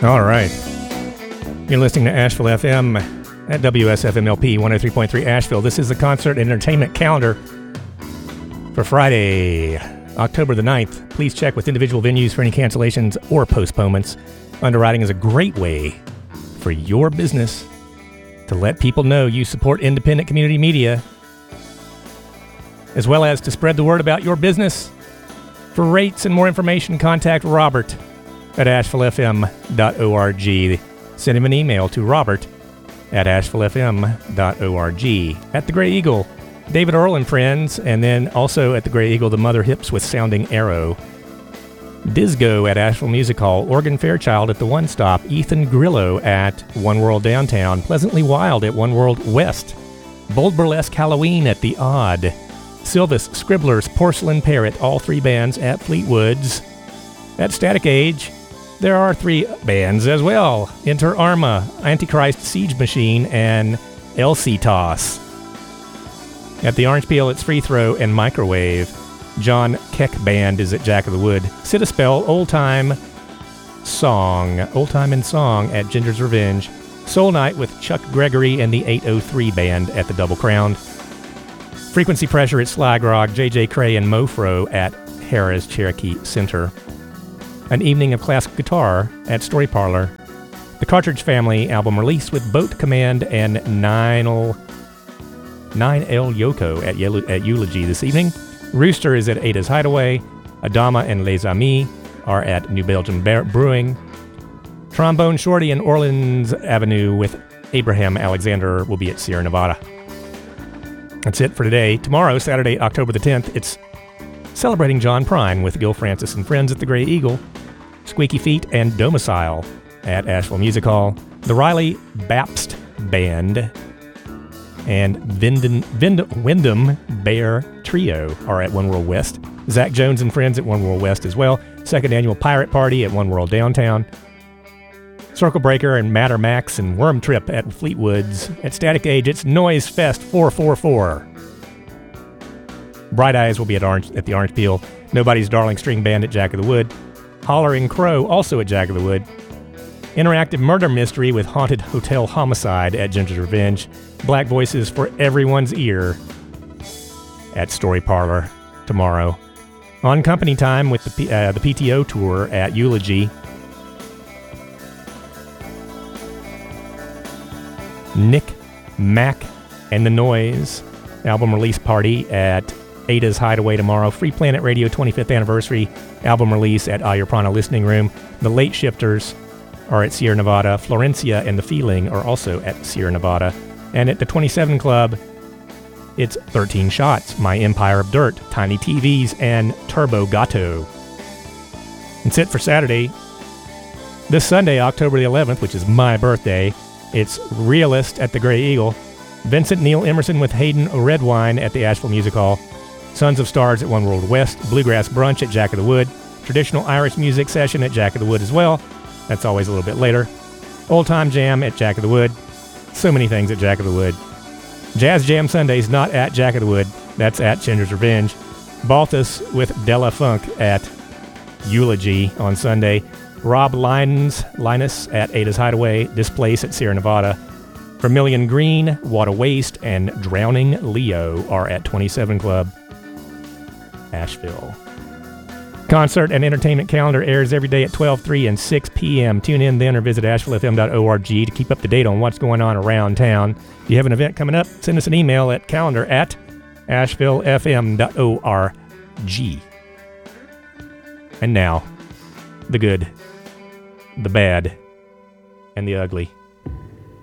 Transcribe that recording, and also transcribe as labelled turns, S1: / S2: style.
S1: All right. You're listening to Asheville FM at WSFMLP 103.3 Asheville. This is the concert and entertainment calendar for Friday, October the 9th. Please check with individual venues for any cancellations or postponements. Underwriting is a great way for your business to let people know you support independent community media, as well as to spread the word about your business. For rates and more information, contact Robert at ashevillefm.org. Send him an email to robert@ashevillefm.org. At the Grey Eagle, David Earl and Friends, and then also at the Grey Eagle, the Mother Hips with Sounding Arrow. Disco at Asheville Music Hall, Oregon Fairchild at the One Stop, Ethan Grillo at One World Downtown, Pleasantly Wild at One World West, Bold Burlesque Halloween at the Odd, Silvis, Scribblers, Porcelain Parrot, all three bands at Fleetwood's. At Static Age, there are three bands as well: Inter Arma, Antichrist Siege Machine, and LC Toss. At the Orange Peel, it's Free Throw and Microwave. John Keck Band is at Jack of the Wood. Sit a Spell, Old Time and Song at Ginger's Revenge. Soul Night with Chuck Gregory and the 803 Band at the Double Crown. Frequency Pressure at Sly Grog, JJ Cray and Mofro at Harrah's Cherokee Center. An Evening of Classic Guitar at Story Parlor. The Cartridge Family album release with Boat Command and 9L Yoko at Eulogy this evening. Rooster is at Ada's Hideaway. Adama and Les Amis are at New Belgium Brewing. Trombone Shorty and Orleans Avenue with Abraham Alexander will be at Sierra Nevada. That's it for today. Tomorrow, Saturday, October the 10th, it's Celebrating John Prine with Gil Francis and Friends at the Grey Eagle, Squeaky Feet and Domicile at Asheville Music Hall, the Riley Bapst Band, and Wyndham Bear Trio are at One World West. Zach Jones and Friends at One World West as well. Second Annual Pirate Party at One World Downtown. Circle Breaker and Matter Max and Worm Trip at Fleetwood's. At Static Age, it's Noise Fest 444. Bright Eyes will be at the Orange Peel. Nobody's Darling String Band at Jack of the Wood. Hollering Crow also at Jack of the Wood. Interactive Murder Mystery with Haunted Hotel Homicide at Ginger's Revenge. Black Voices for Everyone's Ear at Story Parlor tomorrow. On Company Time with the PTO Tour at Eulogy. Nick Mack and the Noise album release party at Ada's Hideaway tomorrow. Free Planet Radio 25th Anniversary album release at Ayur Prana Listening Room. The Late Shifters are at Sierra Nevada. Florencia and The Feeling are also at Sierra Nevada. And at the 27 Club, it's 13 Shots, My Empire of Dirt, Tiny TVs, and Turbo Gato. That's it for Saturday. This Sunday, October the 11th, which is my birthday, it's Realist at the Grey Eagle. Vincent Neil Emerson with Hayden Redwine at the Asheville Music Hall. Sons of Stars at One World West. Bluegrass Brunch at Jack of the Wood. Traditional Irish Music Session at Jack of the Wood as well. That's always a little bit later. Old Time Jam at Jack of the Wood. So many things at Jack of the Wood. Jazz Jam Sundays not at Jack of the Wood. That's at Ginger's Revenge. Balthus with Della Funk at Eulogy on Sunday. Rob Linus at Ada's Hideaway. Displace at Sierra Nevada. Vermilion Green, Water Waste, and Drowning Leo are at 27 Club, Asheville. Concert and entertainment calendar airs every day at 12, 3, and 6 p.m. Tune in then or visit ashevillefm.org to keep up to date on what's going on around town. If you have an event coming up, send us an email at calendar@ashevillefm.org. And now, the good, the bad, and the ugly.